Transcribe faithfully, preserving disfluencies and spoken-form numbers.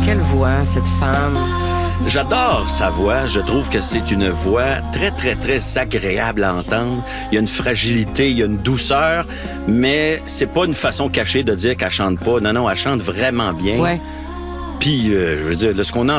Quelle voix, cette femme. J'adore sa voix. Je trouve que c'est une voix très, très, très agréable à entendre. Il y a une fragilité, il y a une douceur, mais c'est pas une façon cachée de dire qu'elle chante pas. Non, non, elle chante vraiment bien. Ouais. Puis, euh, je veux dire, là, ce qu'on a